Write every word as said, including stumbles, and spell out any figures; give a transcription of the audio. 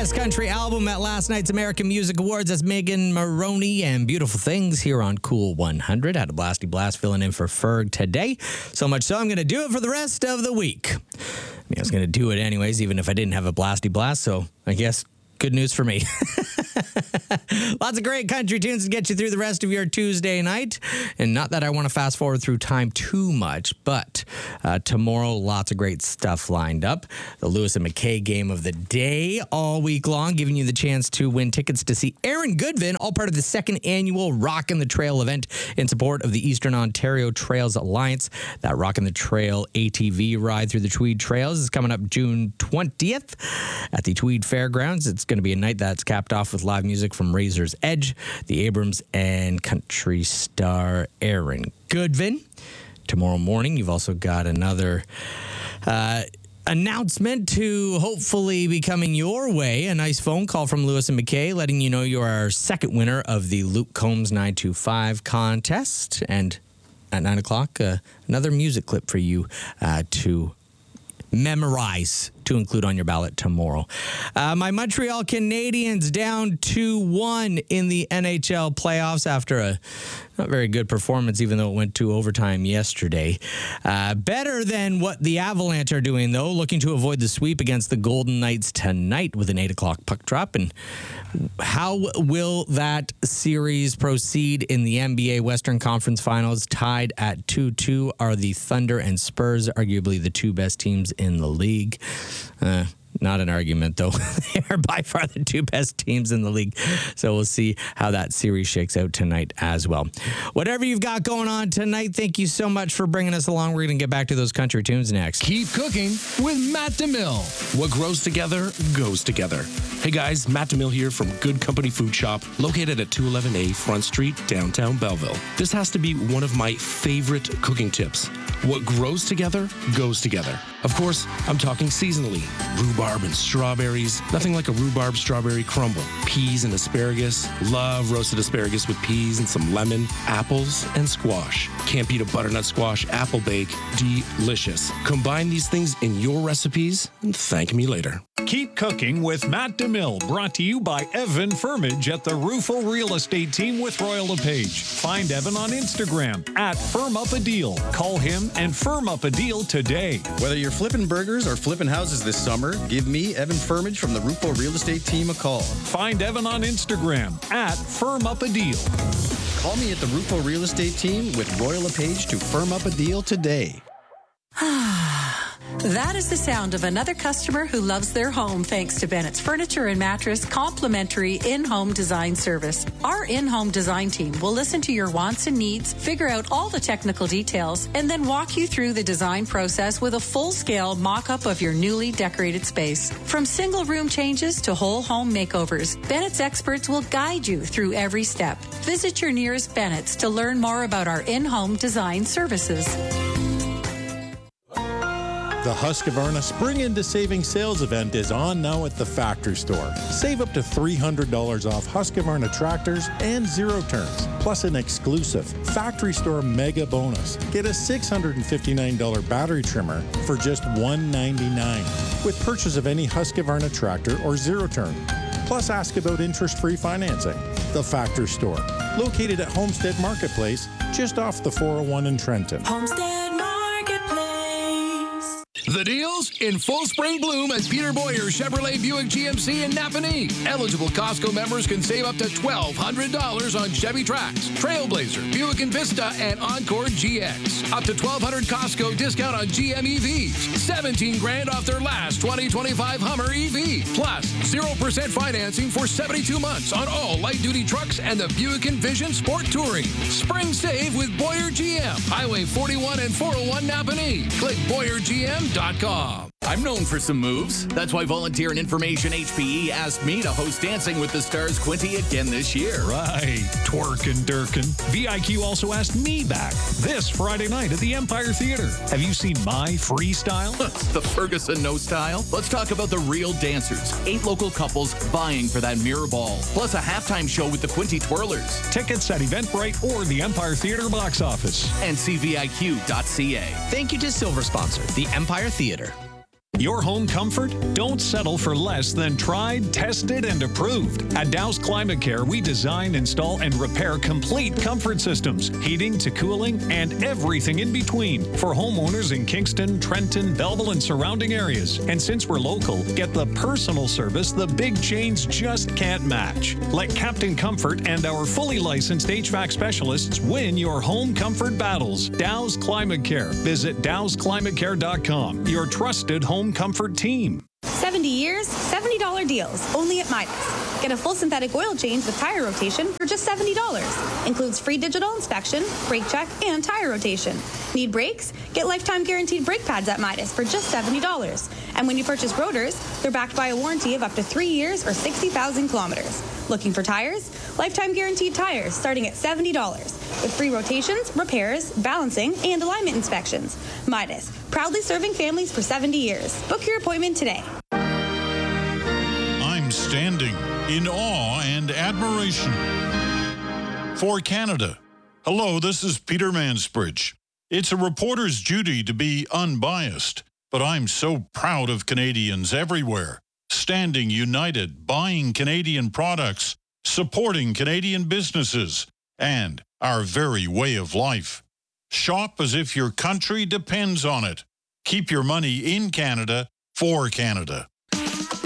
Best Country Album at last night's American Music Awards. That's Megan Maroney and Beautiful Things here on Cool one hundred. Had a blasty blast filling in for Ferg today. So much so I'm going to do it for the rest of the week. I mean, I was going to do it anyways, even if I didn't have a blasty blast. So I guess good news for me. Lots of great country tunes to get you through the rest of your Tuesday night. And not that I want to fast forward through time too much, but uh, tomorrow, lots of great stuff lined up. The Lewis and McKay game of the day all week long, giving you the chance to win tickets to see Aaron Goodvin, all part of the second annual Rockin' the Trail event in support of the Eastern Ontario Trails Alliance. That Rockin' the Trail A T V ride through the Tweed Trails is coming up June twentieth at the Tweed Fairgrounds. It's going to be a night that's capped off with live music from Razor's Edge, the Abrams, and country star Aaron Goodvin. Tomorrow morning, you've also got another uh, announcement to hopefully be coming your way. A nice phone call from Lewis and McKay letting you know you're our second winner of the Luke Combs nine two five contest. And at nine o'clock, uh, another music clip for you uh, to memorize to include on your ballot tomorrow. Uh, my Montreal Canadiens down two one in the N H L playoffs after a not very good performance, even though it went to overtime yesterday. Uh, better than what the Avalanche are doing, though, looking to avoid the sweep against the Golden Knights tonight with an eight o'clock puck drop. And how will that series proceed in the N B A Western Conference Finals? Tied at two two are the Thunder and Spurs, arguably the two best teams in the league. Uh, not an argument, though. They are by far the two best teams in the league. So we'll see how that series shakes out tonight as well. Whatever you've got going on tonight, thank you so much for bringing us along. We're going to get back to those country tunes next. Keep cooking with Matt DeMille. What grows together goes together. Hey guys, Matt DeMille here from Good Company Food Shop, located at two eleven A Front Street, downtown Belleville. This has to be one of my favorite cooking tips. What grows together goes together. Of course, I'm talking seasonally. Rhubarb and strawberries. Nothing like a rhubarb strawberry crumble. Peas and asparagus. Love roasted asparagus with peas and some lemon. Apples and squash. Can't beat a butternut squash apple bake. Delicious. Combine these things in your recipes and thank me later. Keep cooking with Matt DeMille, brought to you by Evan Firmage at the Rufo Real Estate Team with Royal LePage. Find Evan on Instagram at Firm Up a Deal. Call him and firm up a deal today. Whether you're flipping burgers or flipping houses this summer, give me, Evan Firmage from the Rufo Real Estate Team, a call. Find Evan on Instagram at Firm Up a Deal. Call me at the Rufo Real Estate Team with Royal LePage to firm up a deal today. That is the sound of another customer who loves their home thanks to Bennett's Furniture and Mattress complimentary in-home design service. Our in-home design team will listen to your wants and needs, figure out all the technical details, and then walk you through the design process with a full-scale mock-up of your newly decorated space. From single room changes to whole home makeovers, Bennett's experts will guide you through every step. Visit your nearest Bennett's to learn more about our in-home design services. The Husqvarna Spring Into Saving Sales event is on now at the Factory Store. Save up to three hundred dollars off Husqvarna tractors and zero turns, plus an exclusive Factory Store mega bonus. Get a six hundred fifty-nine dollars battery trimmer for just one hundred ninety-nine dollars with purchase of any Husqvarna tractor or zero turn. Plus, ask about interest-free financing. The Factory Store, located at Homestead Marketplace, just off the four oh one in Trenton. Homestead The deals in full spring bloom at Peter Boyer Chevrolet Buick G M C in Napanee. Eligible Costco members can save up to twelve hundred dollars on Chevy Trax, Trailblazer, Buick Envista, and Encore G X. Up to twelve hundred dollars Costco discount on G M E Vs. seventeen grand off their last twenty twenty-five Hummer E V. Plus, zero percent financing for seventy-two months on all light-duty trucks and the Buick Envision Sport Touring. Spring save with Boyer G M. Highway forty-one and four oh one Napanee. Click Boyer G M dot com. I'm known for some moves. That's why Volunteer and Information H P E asked me to host Dancing with the Stars Quinty again this year. Right. Twerkin' Durkin. V I Q also asked me back this Friday night at the Empire Theater. Have you seen my freestyle? The Ferguson No Style? Let's talk about the real dancers. Eight local couples vying for that mirror ball. Plus a halftime show with the Quinty Twirlers. Tickets at Eventbrite or the Empire Theater box office. And C V I Q dot C A. Thank you to Silver Sponsor, the Empire Theater. Your home comfort? Don't settle for less than tried, tested, and approved. At Dow's Climate Care, we design, install, and repair complete comfort systems, heating to cooling, and everything in between for homeowners in Kingston, Trenton, Belleville, and surrounding areas. And since we're local, get the personal service the big chains just can't match. Let Captain Comfort and our fully licensed H V A C specialists win your home comfort battles. Dow's Climate Care. Visit dows climate care dot com. Your trusted home comfort team. seventy years, seventy dollars deals, only at Midas. Get a full synthetic oil change with tire rotation for just seventy dollars. Includes free digital inspection, brake check, and tire rotation. Need brakes? Get lifetime guaranteed brake pads at Midas for just seventy dollars. And when you purchase rotors, they're backed by a warranty of up to three years or sixty thousand kilometers. Looking for tires? Lifetime guaranteed tires starting at seventy dollars. With free rotations, repairs, balancing, and alignment inspections. Midas, proudly serving families for seventy years. Book your appointment today. I'm standing in awe and admiration for Canada. Hello, this is Peter Mansbridge. It's a reporter's duty to be unbiased, but I'm so proud of Canadians everywhere, standing united, buying Canadian products, supporting Canadian businesses, and our very way of life. Shop as if your country depends on it. Keep your money in Canada for Canada.